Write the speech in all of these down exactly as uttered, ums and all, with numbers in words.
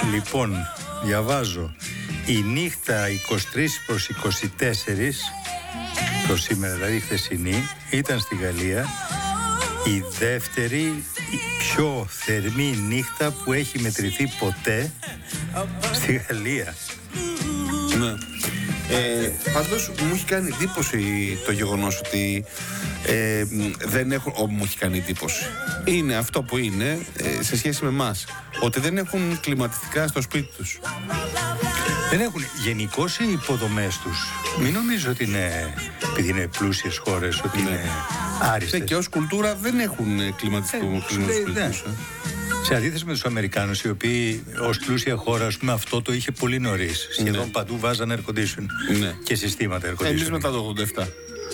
Λοιπόν, διαβάζω. Η νύχτα είκοσι τρεις προς είκοσι τέσσερα, το σήμερα δηλαδή χθεσινή, ήταν στη Γαλλία η δεύτερη, η πιο θερμή νύχτα που έχει μετρηθεί ποτέ στη Γαλλία. Ναι. Ε, πάντως μου έχει κάνει εντύπωση το γεγονός ότι ε, δεν έχουν, ό, μου έχει κάνει εντύπωση, είναι αυτό που είναι ε, σε σχέση με εμάς, ότι δεν έχουν κλιματιστικά στο σπίτι τους. Δεν έχουν γενικώς οι υποδομές τους. Μην νομίζω ότι είναι, επειδή είναι πλούσιες χώρες, ότι ναι. είναι άριστες. Ναι, και ως κουλτούρα δεν έχουν κλιματιστικό ε, κλίμα στο σπίτι τους. Σε αντίθεση με τους Αμερικάνους, οι οποίοι ως πλούσια χώρα, ας πούμε, αυτό το είχε πολύ νωρίς. Σχεδόν ναι. παντού βάζανε air condition ναι. και συστήματα air condition. Εμείς μετά το ογδόντα επτά.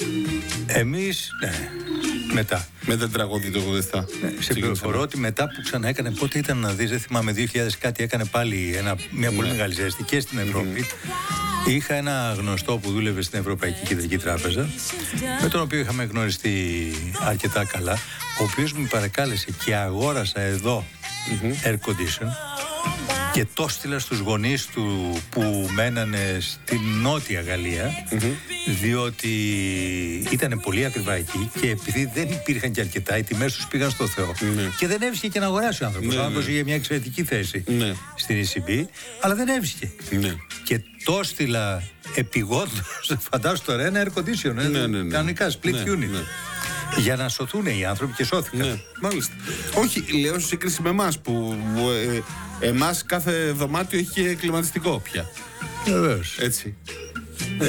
Εμείς, ναι, μετά. Με την τραγωδία το ογδόντα επτά. Ναι, σε πληροφορώ ότι μετά που ξανά έκανε, πότε ήταν να δεις, δεν θυμάμαι, δύο χιλιάδες κάτι, έκανε πάλι ένα, μια πολύ ναι. μεγάλη ζέστη και στην Ευρώπη. Mm-hmm. Είχα ένα γνωστό που δούλευε στην Ευρωπαϊκή Κεντρική Τράπεζα, με τον οποίο είχαμε γνωριστεί αρκετά καλά, ο οποίος με παρακάλεσε και αγόρασα εδώ mm-hmm. air condition και το στείλα στους γονείς του που μένανε στην Νότια Γαλλία, mm-hmm. διότι ήταν πολύ ακριβά εκεί και επειδή δεν υπήρχαν και αρκετά, οι τιμές τους πήγαν στο Θεό. Mm-hmm. Και δεν έβρισκε και να αγοράσει ο άνθρωπος. Mm-hmm. Ο άνθρωπος είχε μια εξαιρετική θέση mm-hmm. στην ι σι μπι, αλλά δεν έβρισκε. Mm-hmm. Και το στείλα επιγόντως, φαντάσου τώρα, ένα air condition, mm-hmm. mm-hmm. κανονικά split mm-hmm. unit. Mm-hmm. Για να σωθούν οι άνθρωποι και σώθηκαν. Ναι, μάλιστα. Όχι, λέω σε σύγκριση με εμάς που ε, εμάς κάθε δωμάτιο έχει κλιματιστικό πια. Βεβαίως. Έτσι. Ε...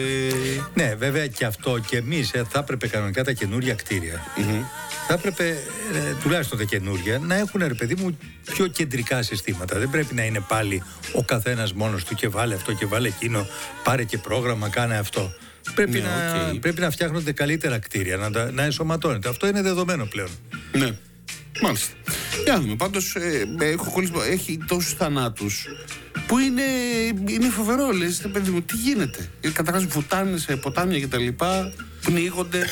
Ναι, βέβαια και αυτό και εμείς ε, θα έπρεπε κανονικά τα καινούρια κτίρια. Mm-hmm. Θα έπρεπε, ε, τουλάχιστον τα καινούρια, να έχουν, ρε παιδί μου, πιο κεντρικά συστήματα. Δεν πρέπει να είναι πάλι ο καθένας μόνος του και βάλε αυτό και βάλε εκείνο, πάρε και πρόγραμμα, κάνε αυτό. Πρέπει, ναι, να, okay. πρέπει να φτιάχνονται καλύτερα κτίρια, να, να ενσωματώνεται. Αυτό είναι δεδομένο πλέον. Ναι, μάλιστα. Για να δούμε. Πάντως ε, έχω κολλήσει, έχει τόσους θανάτους που είναι, είναι φοβερό. Λες, παιδί μου, τι γίνεται. Καταρχάς βουτάνε σε ποτάμια και τα λοιπά, πνίγονται.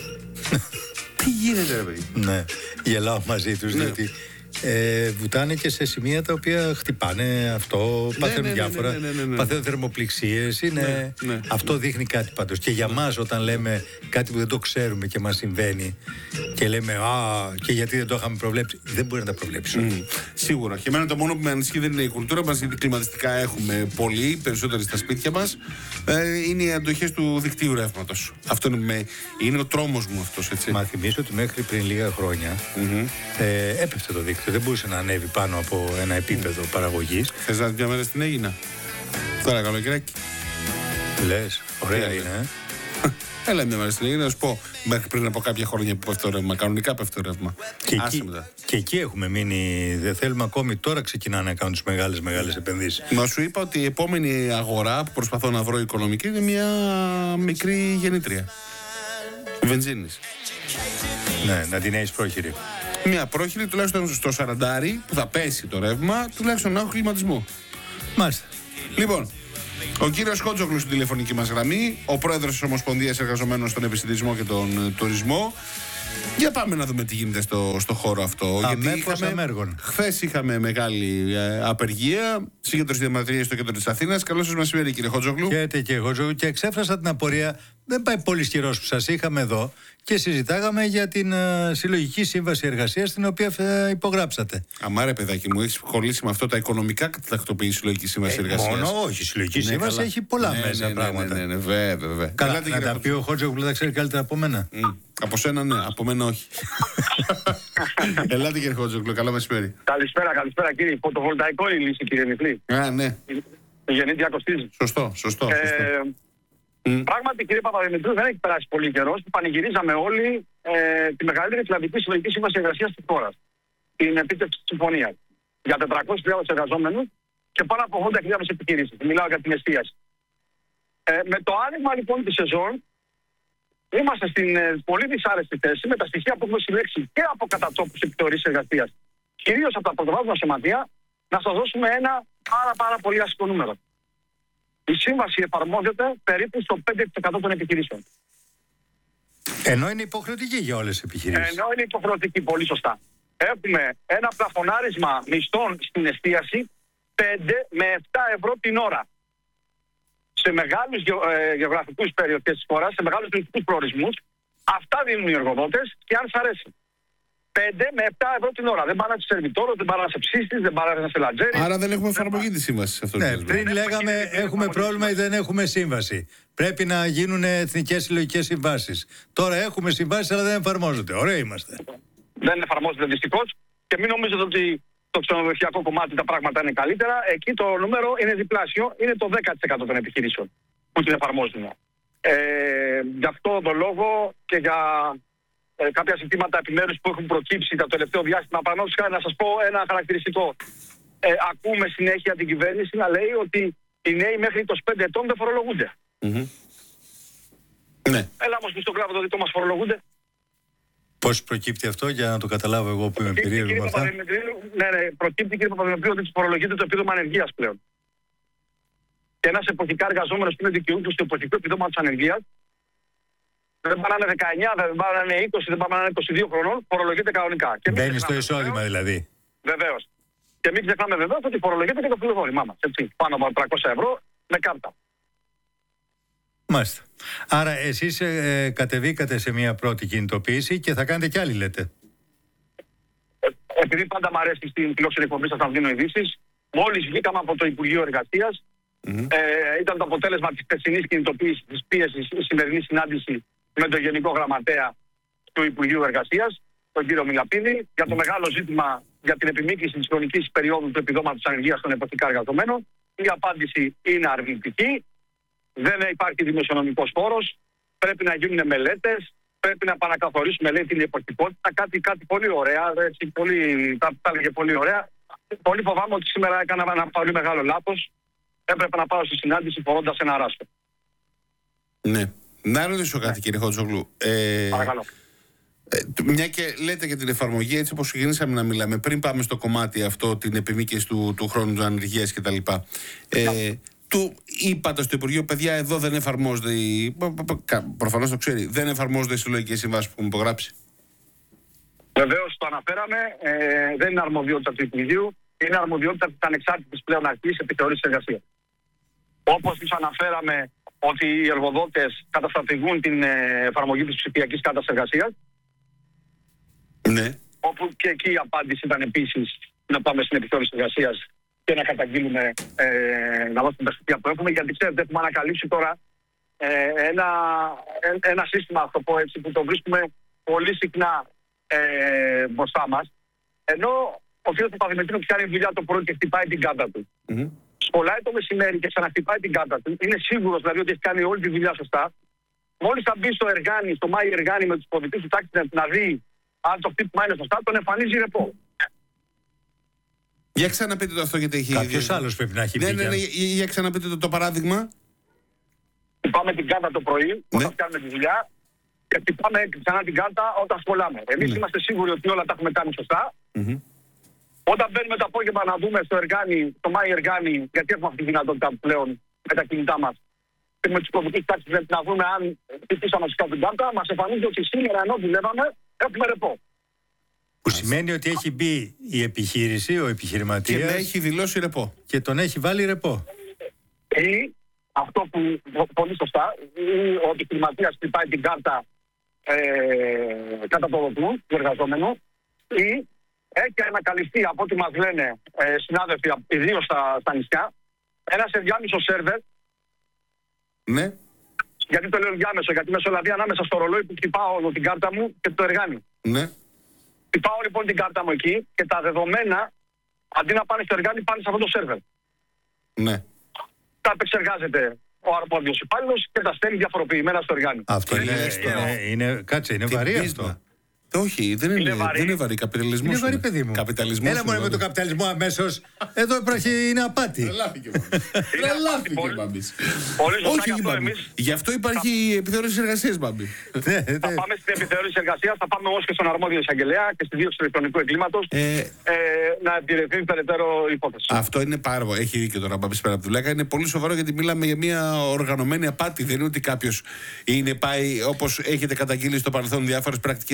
Τι γίνεται, ρε παιδί. Ναι, γελάω μαζί τους, ναι. διότι Ε, βουτάνε και σε σημεία τα οποία χτυπάνε αυτό, ναι, παθαίνουν ναι, διάφορα, ναι, ναι, ναι, ναι, ναι. παθαίνουν θερμοπληξίες, είναι, ναι, ναι. αυτό δείχνει κάτι πάντως. Και για μας όταν λέμε κάτι που δεν το ξέρουμε και μας συμβαίνει και λέμε α, και γιατί δεν το είχαμε προβλέψει, δεν μπορεί να τα προβλέψουμε. Mm. Σίγουρα. Και εμένα το μόνο που με ανησυχεί δεν είναι η κουλτούρα μας, γιατί κλιματιστικά έχουμε πολύ, περισσότεροι στα σπίτια μας. Ε, είναι οι αντοχές του δικτύου ρεύματος. Αυτό είναι, με, είναι ο τρόμος μου αυτός, έτσι. Μα θυμίσω ότι μέχρι πριν λίγα χρόνια mm-hmm. ε, έπεφτε το δίκτυο. Δεν μπορούσε να ανέβει πάνω από ένα επίπεδο παραγωγής. Θες να δεις μια μέρα στην Αίγινα? Τώρα καλοκαιράκι. Λες, ωραία είναι, είναι ε? Έλα μια μέρα στην Αίγινα, να σου πω, μέχρι πριν από κάποια χρόνια που πέφτει το ρεύμα, κανονικά πέφτει το ρεύμα. Και, εκεί, και εκεί έχουμε μείνει, δεν θέλουμε ακόμη, τώρα ξεκινάνε να κάνουν τις μεγάλες μεγάλες επενδύσεις. Μα σου είπα ότι η επόμενη αγορά που προσπαθώ να βρω οικονομική είναι μια μικρή γεννήτρια βενζίνης. Ναι, να την έχεις πρόχειρη. Μια πρόχειρη, τουλάχιστον στο σαραντάρι που θα πέσει το ρεύμα, τουλάχιστον να έχω κλιματισμό. Μάλιστα. Λοιπόν, ο κύριος Χότζογλου στην τηλεφωνική μας γραμμή, ο πρόεδρος της Ομοσπονδίας Εργαζομένων στον Επιστημισμό και τον Τουρισμό. Για πάμε να δούμε τι γίνεται στο, στο χώρο αυτό. Αμέπως αμέργων. Χθες είχαμε μεγάλη ε, απεργία, συγκέντρωση διαμαρτυρίας στο κέντρο της Αθήνας. Καλώς σας μεσημέρι, κύριε Χότζογλου. Χαίρετε, κύριε Χότζογλου, και εξέφρασα την απορία. Δεν πάει πολύ καιρός που σας είχαμε εδώ και συζητάγαμε για την uh, συλλογική σύμβαση εργασίας την οποία uh, υπογράψατε. Αμάρε, παιδάκι μου, έχει κολλήσει με αυτό τα οικονομικά τακτοποιεί η συλλογική σύμβαση ε, εργασίας. Μόνο, όχι. Η συλλογική ναι, σύμβαση καλά. Έχει πολλά ναι, μέσα ναι, πράγματα. Ναι, ναι, ναι, βέβαια, βέβαια. Καλά, να τα πει ο Χότζογλου, τα ξέρει καλύτερα από μένα. Mm. Από σένα, ναι, από μένα όχι. Ελάτε, κύριε Χότζογλου, καλό μεσημέρι. Καλησπέρα, καλησπέρα, κύριε. Φωτοβολταϊκό είναι η λύση, κύριε Νιφλή. Α, ναι. Η γεννήτρια κοστίζει. Σωστό, σωστό. Ε, σωστό. Mm. Πράγματι, κύριε Παπαδημητρίου, δεν έχει περάσει πολύ καιρό που πανηγυρίζαμε όλοι ε, τη μεγαλύτερη κλαδική συλλογική σύμβαση εργασίας της χώρας. Την επίτευξη της συμφωνίας. Για τετρακόσιες χιλιάδες εργαζόμενους και πάνω από ογδόντα χιλιάδες επιχειρήσεις. Μιλάω για την εστίαση. Ε, με το άνοιγμα λοιπόν της σεζόν, είμαστε στην ε, πολύ δυσάρεστη θέση με τα στοιχεία που έχουμε συλλέξει και από κατατόπους επιθεωρήσεις εργασίας, κυρίως από τα πρωτοβάθμια σωματεία, να σας δώσουμε ένα πάρα, πάρα πολύ άσχημο νούμερο. Η σύμβαση εφαρμόζεται περίπου στο πέντε τοις εκατό των επιχειρήσεων. Ενώ είναι υποχρεωτική για όλες τις επιχειρήσεις. Ενώ είναι υποχρεωτική, πολύ σωστά. Έχουμε ένα πλαφονάρισμα μισθών στην εστίαση πέντε με επτά ευρώ την ώρα. Σε μεγάλους γεω, ε, γεωγραφικούς περιοχές της χώρας, σε μεγάλους τουριστικούς προορισμούς, αυτά δίνουν οι εργοδότες και αν σ' αρέσει. πέντε με επτά ευρώ την ώρα. Δεν πάνε να σε σερβιτόρος, δεν πάνε να σε ψήστης, δεν πάνε να σε λατζέρι. Άρα δεν έχουμε εφαρμογή τη σύμβαση σε αυτό το Ναι, θέμα. πριν λέγαμε έχουμε πρόβλημα ή δεν έχουμε σύμβαση. Πρέπει να γίνουν εθνικές συλλογικές συμβάσεις. Τώρα έχουμε συμβάσεις, αλλά δεν εφαρμόζονται. Ωραία είμαστε. Δεν εφαρμόζεται δυστυχώς και μην νομίζετε ότι το ξενοδοχειακό κομμάτι τα πράγματα είναι καλύτερα. Εκεί το νούμερο είναι διπλάσιο, είναι το δέκα τοις εκατό των επιχειρήσεων που την εφαρμόζουν. Ε, γι' αυτό τον λόγο και για ε, κάποια ζητήματα επιμέρους που έχουν προκύψει το τελευταίο διάστημα, παραδείγματος χάρη να σας πω ένα χαρακτηριστικό. Ε, ακούμε συνέχεια την κυβέρνηση να λέει ότι οι νέοι μέχρι είκοσι πέντε ετών δεν φορολογούνται. Mm-hmm. Ναι. Έλα όμως στον κλάδο το δικό μας φορολογούνται. Πώς προκύπτει αυτό, για να το καταλάβω εγώ που είμαι περίεργο με αυτά. Ναι, ναι, προκύπτει, κύριε Παπαδημητρίου, ότι φορολογείται το επίδομα ανεργίας πλέον. Και ένας εποχικά εργαζόμενος που είναι δικαιούχος του εποχικού επιδόματος ανεργίας, δεν πάνε να είναι δεκαεννιά, δεν πάνε να είναι είκοσι, δεν πάνε να είναι είκοσι δύο χρονών, φορολογείται κανονικά. Μπαίνει στο εισόδημα βεβαίως, δηλαδή. Βεβαίως. Και μην ξεχνάμε βεβαίως ότι φορολογείται και το πληροφόρημά μας. Έτσι, πάνω από τριακόσια ευρώ με κάρτα. Μάλιστα. Άρα εσείς ε, κατεβήκατε σε μια πρώτη κινητοποίηση και θα κάνετε κι άλλη, λέτε. Ε, επειδή πάντα μου αρέσει στην φιλόξενη εκπομπή σας να δίνω ειδήσεις, μόλις βγήκαμε από το Υπουργείο Εργασίας, mm-hmm. ε, ήταν το αποτέλεσμα της περσινής κινητοποίησης, της πίεσης, η σημερινή συνάντηση με τον Γενικό Γραμματέα του Υπουργείου Εργασίας, τον κύριο Μιλαπίδη, για το μεγάλο ζήτημα για την επιμήκυση της χρονικής περίοδου του επιδόματος ανεργίας των εποχικά εργαζομένων. Η απάντηση είναι αρνητική. Δεν υπάρχει δημοσιονομικός φόρος, πρέπει να γίνουν μελέτες, πρέπει να επανακαθορίσουμε, λέει, την εποχικότητα, κάτι, κάτι πολύ ωραία, έτσι, πολύ, τα, τα έλεγε πολύ ωραία. Πολύ φοβάμαι ότι σήμερα έκανα ένα πολύ μεγάλο λάθος, έπρεπε να πάω στη συνάντηση φορώντας ένα ράστο. Ναι. Να ρωτήσω κάτι, ναι, κύριε Χατζόγλου. Ε, Παρακαλώ. Ε, μια και λέτε για την εφαρμογή, έτσι όπως ξεκινήσαμε να μιλάμε, πριν πάμε στο κομμάτι αυτό, την επιμήκυση του, του χρόνου του ανεργίας κτλ. Ε, ναι. Του είπατε στο Υπουργείο, παιδιά, εδώ δεν εφαρμόζεται. Η... Προφανώς το ξέρει, δεν εφαρμόζονται οι συλλογικές συμβάσεις που έχουμε υπογράψει. Βεβαίως το αναφέραμε. Ε, δεν είναι αρμοδιότητα του Υπουργείου, είναι αρμοδιότητα της ανεξάρτητης πλέον αρχής επιθεώρησης εργασίας. Όπως τους αναφέραμε ότι οι εργοδότες καταστρατηγούν την εφαρμογή της ψηφιακής κάρτας εργασίας. Ναι. Όπου και εκεί η απάντηση ήταν επίσης να πάμε στην επιθεώρηση εργασίας και να καταγγείλουμε, ε, να δώσουμε την περιστασία που έχουμε, γιατί ξέρετε, έχουμε ανακαλύψει τώρα ε, ένα, ε, ένα σύστημα, αυτό πω έτσι, που το βρίσκουμε πολύ συχνά ε, μπροστά μας. Ενώ ο κ. Παπαδημητρίου πιάνει δουλειά το πρωί και χτυπάει την κάρτα του. Mm-hmm. Σχολάει το μεσημέρι και ξαναχτυπάει την κάρτα του. Είναι σίγουρος δηλαδή ότι έχει κάνει όλη τη δουλειά σωστά. Μόλις θα μπει στο εργάνι, στο Μάη εργάνι με τους υποδητές του τάξη να δει αν το χτύπημα είναι σωστά, τον εμφανίζει ρεπό. Για ξαναπείτε το αυτό, γιατί έχει. Κάποιος άλλος πρέπει να έχει πει. Ναι, ναι, ναι, για ξαναπείτε το, το παράδειγμα. Πάμε την κάρτα το πρωί, ναι, όταν κάνουμε τη δουλειά, και χτυπάμε ξανά την κάρτα όταν σχολάμε. Εμείς ναι. είμαστε σίγουροι ότι όλα τα έχουμε κάνει σωστά. Mm-hmm. Όταν μπαίνουμε το απόγευμα να δούμε στο εργάνι, στο Μάη εργάνι, γιατί έχουμε αυτή τη δυνατότητα πλέον με τα κινητά μας, και με τους υποδητές τάξεις να δούμε αν χτυπήσαμε σωστά την κάρτα, μας εμφανίζει ότι σήμερα ενώ δουλεύαμε έχουμε ρεπό. Που σημαίνει ότι έχει μπει η επιχείρηση, ο επιχειρηματίας. Και έχει δηλώσει ρεπό. Και τον έχει βάλει ρεπό. Ή αυτό που πολύ σωστά, ή ο επιχειρηματίας χτυπάει την κάρτα ε, κατά το δοκού του εργαζόμενου, ή έχει ανακαλυφθεί από ό,τι μας λένε ε, συνάδελφοι, ιδίως στα, στα νησιά, ένας ενδιάμεσο σερβερ. Ναι. Γιατί το λέω ενδιάμεσο, γιατί μεσολαβεί ανάμεσα στο ρολόι που χτυπάω την κάρτα μου και το εργάνι. Ναι. Χτυπάω λοιπόν την κάρτα μου εκεί και τα δεδομένα, αντί να πάνε στο εργάνι, πάνε σε αυτό το σερβερ. Ναι. Τα επεξεργάζεται ο αρμόδιος υπάλληλος και τα στέλνει διαφοροποιημένα στο εργάνι. Αυτό είναι, είναι, είναι, κάτσε, είναι βαρύ αυτό. Όχι, δεν είναι, είναι βαρύ. Δεν είναι βαρύ. Καπιταλισμός. Είναι βαρύ, παιδί μου. Καπιταλισμός. Έλα μόνο με τον καπιταλισμό αμέσως. Εδώ υπάρχει, είναι απάτη. Τρελάθηκε ο Μπάμπης. Όχι, Μπάμπη. Γι' αυτό υπάρχει η επιθεώρηση εργασίας, Μπάμπη. Θα πάμε στην επιθεώρηση εργασίας, θα πάμε όμως και στον αρμόδιο εισαγγελέα και στη δίωξη του ηλεκτρονικού εγκλήματος να επιρρευθεί περαιτέρω υπόθεση. Αυτό είναι πάρα πολύ. Έχει δίκιο τώρα, Μπάμπη Σπεραπτουλάκα. Είναι πολύ σοβαρό, γιατί μιλάμε για μια οργανωμένη απάτη. Δεν είναι ότι κάποιος είναι πάει, όπως έχετε καταγγείλει στο παρελθόν, διάφορες πρακτικές που γίνανε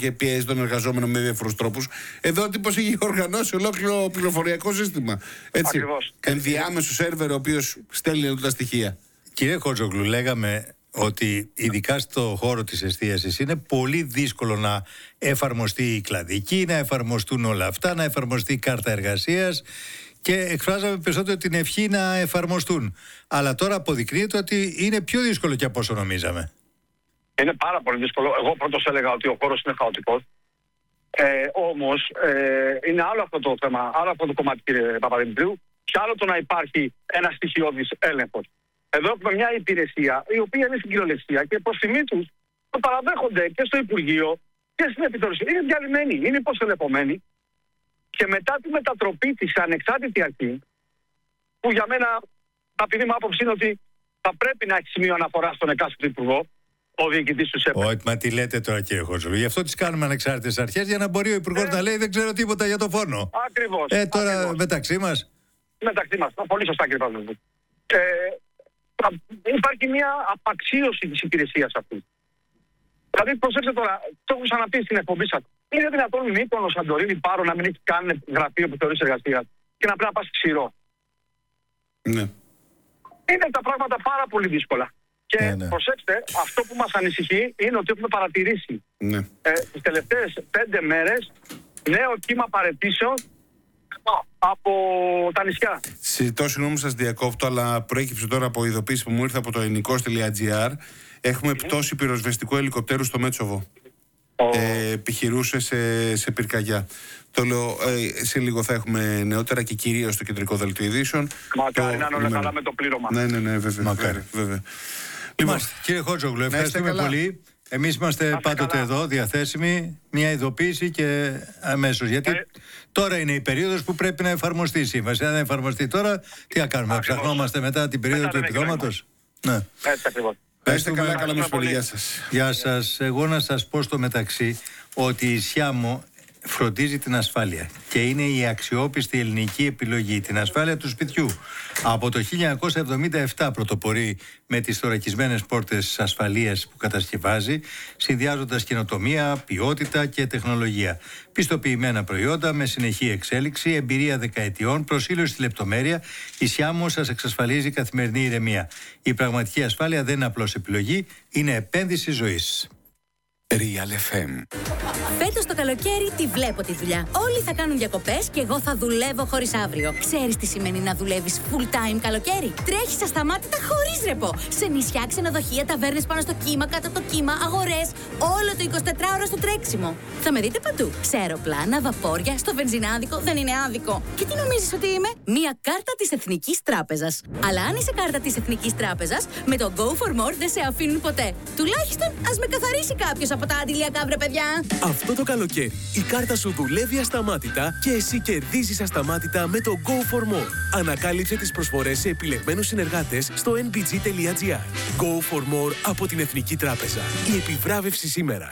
και πιέζει τον εργαζόμενο με διάφορους τρόπους. Εδώ ο τύπος έχει οργανώσει ολόκληρο πληροφοριακό σύστημα. Έτσι. Ακριβώς. Ενδιάμεσο σερβερ ο οποίος στέλνει τα στοιχεία. Κύριε Χότζογλου, λέγαμε ότι ειδικά στο χώρο της εστίασης είναι πολύ δύσκολο να εφαρμοστεί η κλαδική, να εφαρμοστούν όλα αυτά, να εφαρμοστεί η κάρτα εργασίας και εκφράζαμε περισσότερο την ευχή να εφαρμοστούν. Αλλά τώρα αποδεικνύεται ότι είναι πιο δύσκολο και από όσο νομίζαμε. Είναι πάρα πολύ δύσκολο. Εγώ πρώτος έλεγα ότι ο χώρος είναι χαοτικός. Ε, όμως ε, είναι άλλο αυτό το θέμα, άλλο αυτό το κομμάτι, κύριε Παπαδημητρίου, και άλλο το να υπάρχει ένα στοιχειώδης έλεγχος. Εδώ έχουμε μια υπηρεσία η οποία είναι στην κυριολεξία και προς τιμή τους το παραδέχονται και στο Υπουργείο και στην Επιτροπή. Είναι διαλυμένοι, είναι υποστελεχωμένοι και μετά τη μετατροπή της ανεξάρτητη αρχή, που για μένα, ταπεινή μου άποψη είναι ότι θα πρέπει να έχει σημείο αναφορά στον εκάστοτε υπουργό, ο διοικητής του ΣΕΠ. Όχι, μα τι λέτε τώρα, κύριε Χότζογλου. Γι' αυτό τις κάνουμε ανεξάρτητες αρχές, για να μπορεί ο υπουργός ε, να λέει δεν ξέρω τίποτα για το φόνο. Ακριβώς. Ε, τώρα ακριβώς. μεταξύ μας. Μεταξύ μας. Πολύ σωστά, κύριε Παπαδημητρίου. Ε, υπάρχει μια απαξίωση της υπηρεσίας αυτής. Δηλαδή, προσέξτε τώρα, το έχω ξαναπεί στην εκπομπή σας. Είναι δυνατόν Μύκονος, Σαντορίνη, Πάρο να μην έχει καν γραφείο επιθεωρήσης εργασίας και να πρέπει να πας ξηρό. Ναι. Είναι τα πράγματα πάρα πολύ δύσκολα. Και ναι, ναι. προσέξτε, αυτό που μας ανησυχεί είναι ότι έχουμε παρατηρήσει ναι. ε, τις τελευταίες πέντε μέρες νέο κύμα παραιτήσεων από τα νησιά. Συζητώ, συγγνώμη σας διακόπτω, αλλά προέκυψε τώρα από ειδοποίηση που μου ήρθε από το ελληνικός τελεία τζι άρ. Έχουμε mm. πτώση πυροσβεστικού ελικοπτέρου στο Μέτσοβο. Oh. Ε, επιχειρούσε σε, σε πυρκαγιά. Το λέω, ε, σε λίγο θα έχουμε νεότερα και κυρίως στο κεντρικό δελτίο ειδήσεων. Μακάρι να είναι όλα καλά με το πλήρωμα. Ναι, ναι, ναι, βέβαια. Μακάρι. βέβαια. Λοιπόν, κύριε Χότζογλου, ευχαριστούμε πολύ. Εμείς είμαστε Άστε πάντοτε καλά. εδώ, διαθέσιμοι, μια ειδοποίηση και αμέσως. Γιατί ε... τώρα είναι η περίοδος που πρέπει να εφαρμοστεί η σύμβαση. Αν δεν εφαρμοστεί τώρα, τι θα κάνουμε, ακριβώς. Ψαχνόμαστε μετά την περίοδο μετά του επιδόματος. Ναι. Έτσι ακριβώς. Είστε καλά, καλά με πολύ. Γεια σας. Γεια σας. Εγώ να σας πω στο μεταξύ ότι η Σιάμο φροντίζει την ασφάλεια και είναι η αξιόπιστη ελληνική επιλογή, την ασφάλεια του σπιτιού. Από το χίλια εννιακόσια εβδομήντα επτά πρωτοπορεί με τις θωρακισμένες πόρτες ασφαλείας που κατασκευάζει, συνδυάζοντας καινοτομία, ποιότητα και τεχνολογία. Πιστοποιημένα προϊόντα με συνεχή εξέλιξη, εμπειρία δεκαετιών, προσήλωση στη λεπτομέρεια, η Σιάμο σας εξασφαλίζει καθημερινή ηρεμία. Η πραγματική ασφάλεια δεν είναι απλώς επιλογή, είναι επένδυση ζωής. Real εφ εμ. Φέτος το καλοκαίρι τη βλέπω τη δουλειά. Όλοι θα κάνουν διακοπές και εγώ θα δουλεύω χωρίς αύριο. Ξέρεις τι σημαίνει να δουλεύεις full time καλοκαίρι? Τρέχεις ασταμάτητα χωρίς ρεπό. Σε νησιά, ξενοδοχεία, ταβέρνες πάνω στο κύμα, κάτω από το κύμα, αγορές. Όλο το εικοσιτετράωρο στο τρέξιμο. Θα με δείτε παντού. Σε αεροπλάνα, βαπόρια, στο βενζινάδικο. Δεν είναι άδικο. Και τι νομίζεις ότι είμαι? Μία κάρτα της Εθνικής Τράπεζας. Αλλά αν είσαι κάρτα της Εθνικής Τράπεζας, με το Go for More δεν σε αφήνουν ποτέ. Τουλάχιστον ας με καθαρίσει κάποιος από τα αντιλιακά, βρε παιδιά. Αυτό το καλοκαίρι η κάρτα σου δουλεύει ασταμάτητα και εσύ κερδίζεις ασταμάτητα με το Go for More. Ανακάλυψε τις προσφορές σε επιλεγμένους συνεργάτες στο εν μπι τζι τελεία τζι άρ. Go for More από την Εθνική Τράπεζα. Η επιβράβευση σήμερα.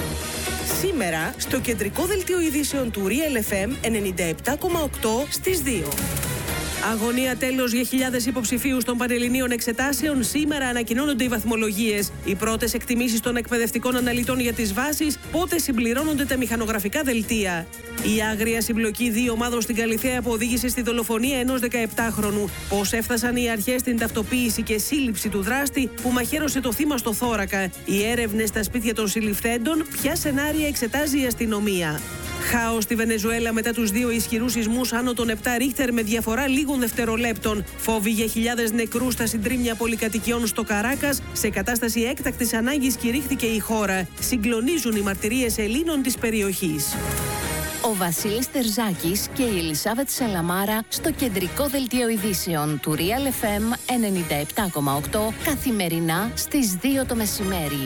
Σήμερα στο κεντρικό δελτίο ειδήσεων του Real εφ εμ ενενήντα επτά κόμμα οκτώ στις δύο. Αγωνία τέλος για χιλιάδες υποψηφίους των Πανελληνίων Εξετάσεων. Σήμερα ανακοινώνονται οι βαθμολογίες. Οι πρώτες εκτιμήσεις των εκπαιδευτικών αναλυτών για τις βάσεις. Πότε συμπληρώνονται τα μηχανογραφικά δελτία. Η άγρια συμπλοκή δύο ομάδων στην Καλιθέα που οδήγησε στη δολοφονία ενός δεκαεπτάχρονου. Πώς έφτασαν οι αρχές στην ταυτοποίηση και σύλληψη του δράστη που μαχαίρωσε το θύμα στο θώρακα. Οι έρευνες στα σπίτια των συλληφθέντων. Ποια σενάρια εξετάζει η αστυνομία. Χάος στη Βενεζουέλα μετά τους δύο ισχυρούς σεισμούς άνω των επτά ρίχτερ με διαφορά λίγων δευτερολέπτων. Φόβοι για χιλιάδες νεκρούς στα συντρίμμια πολυκατοικιών στο Καράκας. Σε κατάσταση έκτακτης ανάγκης κηρύχθηκε η χώρα. Συγκλονίζουν οι μαρτυρίες Ελλήνων της περιοχής. Ο Βασίλης Τερζάκης και η Ελισάβετ Σαλαμάρα στο κεντρικό δελτίο ειδήσεων του Real εφ εμ ενενήντα επτά κόμμα οκτώ καθημερινά στις δύο το μεσημέρι.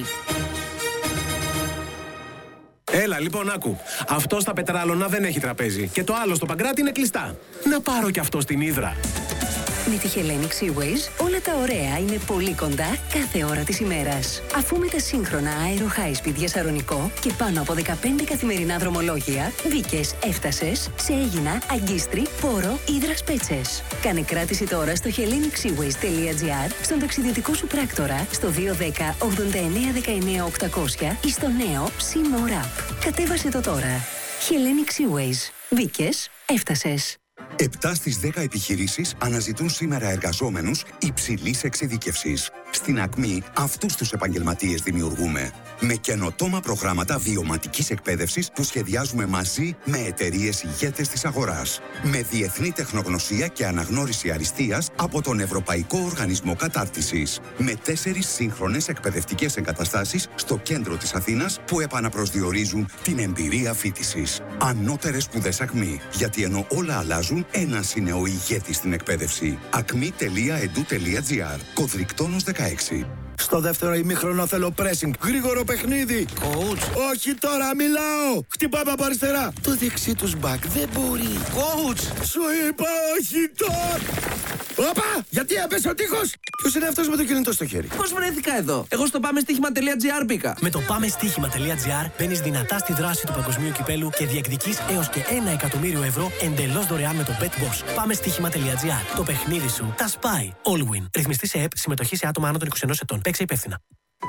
Έλα, λοιπόν, άκου. Αυτό στα Πετράλωνα δεν έχει τραπέζι. Και το άλλο στο Παγκράτη είναι κλειστά. Να πάρω κι αυτό στην Ύδρα. Με τη Hellenic Seaways όλα τα ωραία είναι πολύ κοντά κάθε ώρα της ημέρας. Αφού με τα σύγχρονα αέρο high speed για Σαρονικό και πάνω από δεκαπέντε καθημερινά δρομολόγια, μπήκες, έφτασες σε Αίγινα, Αγκίστρι, Πόρο, Ύδρας Πέτσες. Κάνε κράτηση τώρα στο hellenic seaways τελεία gr, στον ταξιδιωτικό σου πράκτορα, στο δύο ένα μηδέν ογδόντα εννέα δεκαεννέα οκτακόσια ή στο νέο SeaMore App. Κατέβασε το τώρα. Hellenic Seaways. Μπήκες, έφτασες. επτά στις δέκα επιχειρήσεις αναζητούν σήμερα εργαζόμενους υψηλής εξειδίκευσης. Στην Ακμή, αυτούς τους επαγγελματίες δημιουργούμε. Με καινοτόμα προγράμματα βιωματικής εκπαίδευσης που σχεδιάζουμε μαζί με εταιρείες ηγέτες της αγοράς. Με διεθνή τεχνογνωσία και αναγνώριση αριστείας από τον Ευρωπαϊκό Οργανισμό Κατάρτισης. Με τέσσερις σύγχρονες εκπαιδευτικές εγκαταστάσεις στο κέντρο της Αθήνας που επαναπροσδιορίζουν την εμπειρία φοιτησης. Ανώτερες σπουδές Ακμή. Γιατί ενώ όλα αλλάζουν, ένας είναι ο ηγέτης στην εκπαίδευση. ακμή τελεία ed τελεία gr. Κωδρικτόνος δεκαέξι. Στο δεύτερο ημίχρονο θέλω pressing. Γρήγορο παιχνίδι. Coach. Όχι τώρα, μιλάω. Χτυπάμε από αριστερά. Το δεξί τους μπακ δεν μπορεί. Coach. Σου είπα όχι τώρα. Όπα! Γιατί έπεσε ο τείχος! Ποιος είναι αυτός με το κινητό στο χέρι? Πώς βρέθηκα εδώ? Εγώ στο πάμε στοίχημα τελεία gr μπήκα. Με το πάμε στοίχημα τελεία gr μπαίνεις δυνατά στη δράση του παγκοσμίου κυπέλου και διεκδικείς έως και ένα εκατομμύριο ευρώ εντελώς δωρεάν με το BetBoss. πάμε στοίχημα τελεία gr. Το παιχνίδι σου τα σπάει. All win. Ρυθμιστή σε ΕΠ. Συμμετοχή σε άτομα άνω των είκοσι ενός ετών. Παίξε υπεύθυνα.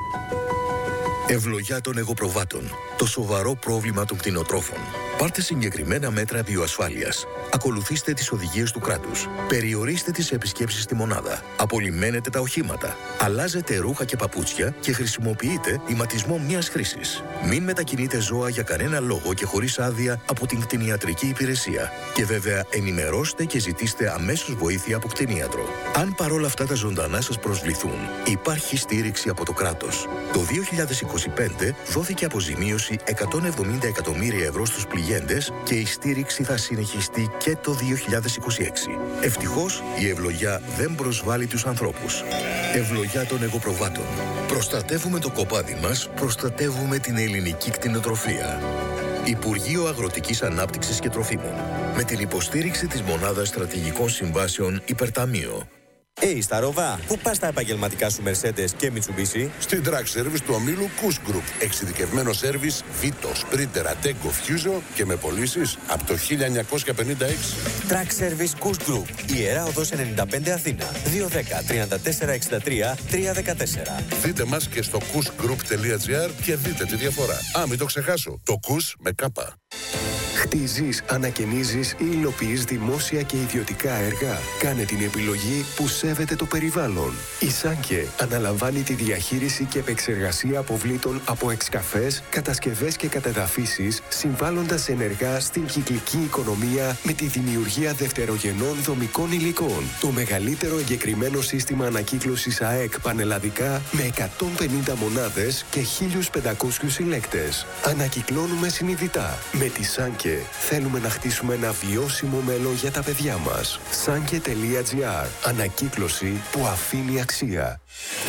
Ευλογιά των εγωπροβάτων. Το σοβαρό πρόβλημα των κτηνοτρόφων. Πάρτε συγκεκριμένα μέτρα βιοασφάλειας. Ακολουθήστε τις οδηγίες του κράτους. Περιορίστε τις επισκέψεις στη μονάδα. Απολυμμένετε τα οχήματα. Αλλάζετε ρούχα και παπούτσια και χρησιμοποιείτε ηματισμό μιας χρήσης. Μην μετακινείτε ζώα για κανένα λόγο και χωρίς άδεια από την κτηνιατρική υπηρεσία. Και βέβαια ενημερώστε και ζητήστε αμέσως βοήθεια από κτηνίατρο. Αν παρόλα αυτά τα ζωντανά σας προσβληθούν, υπάρχει στήριξη από το κράτος. Το δύο χιλιάδες είκοσι πέντε δόθηκε αποζημίωση εκατόν εβδομήντα εκατομμύρια ευρώ στους πληγέντες και η στήριξη θα συνεχιστεί και το δύο χιλιάδες είκοσι έξι. Ευτυχώς, η ευλογιά δεν προσβάλλει τους ανθρώπους. Ευλογιά των εγωπροβάτων. Προστατεύουμε το κοπάδι μας, προστατεύουμε την ελληνική κτηνοτροφία. Υπουργείο Αγροτικής Ανάπτυξης και Τροφίμων. Με την υποστήριξη της Μονάδας Στρατηγικών Συμβάσεων Υπερταμείο. Hey, Σταρόβα, πού πας τα επαγγελματικά σου Mercedes και Mitsubishi? Στην Track Service του ομίλου Kuss Group. Εξειδικευμένο σέρβις Vito, Sprinter, Ateco, Fuso και με πωλήσεις από το χίλια εννιακόσια πενήντα έξι. Track Service Kuss Group. Ιερά Οδός ενενήντα πέντε Αθήνα. δύο ένα μηδέν, τριάντα τέσσερα εξήντα τρία, τριακόσια δεκατέσσερα. Δείτε μας και στο kuss group τελεία gr και δείτε τη διαφορά. Α, μην το ξεχάσω. Το Kuss με κάπα. Χτίζεις, ανακαινίζεις ή υλοποιείς δημόσια και ιδιωτικά έργα. Κάνε την επιλογή που σέβεται το περιβάλλον. Η Σάνκε αναλαμβάνει τη διαχείριση και επεξεργασία αποβλήτων από εξκαφές, κατασκευές και κατεδαφίσεις, συμβάλλοντας ενεργά στην κυκλική οικονομία με τη δημιουργία δευτερογενών δομικών υλικών. Το μεγαλύτερο εγκεκριμένο σύστημα ανακύκλωσης ΑΕΚ πανελλαδικά με εκατόν πενήντα μονάδες και χίλιους πεντακόσιους συλλέκτες. Ανακυκλώνουμε συνειδητά. Με τη Σάνκε θέλουμε να χτίσουμε ένα βιώσιμο μέλλον για τα παιδιά μας. Σάνκε τελεία gr. Ανακύκλωση που αφήνει αξία.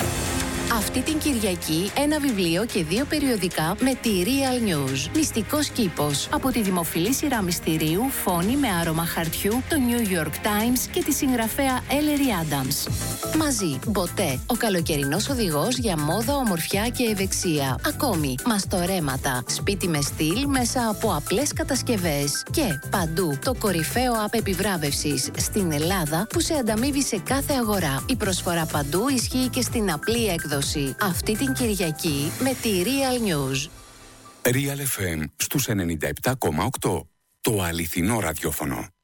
Αυτή την Κυριακή ένα βιβλίο και δύο περιοδικά με τη Real News. Μυστικός κήπος. Από τη δημοφιλή σειρά μυστηρίου Φόνη με άρωμα χαρτιού, το New York Times και τη συγγραφέα Ellery Adams. Μαζί, Μποτέ, ο καλοκαιρινός οδηγός για μόδα, ομορφιά και ευεξία. Ακόμη, μαστορέματα, σπίτι με στυλ μέσα από απλές κατασκευές. Και παντού, το κορυφαίο app επιβράβευσης στην Ελλάδα που σε ανταμείβει σε κάθε αγορά. Η προσφορά παντού ισχύει και στην απλή έκδοση. Αυτή την Κυριακή με τη Real News. Real εφ εμ στους ενενήντα επτά κόμμα οκτώ. Το αληθινό ραδιόφωνο.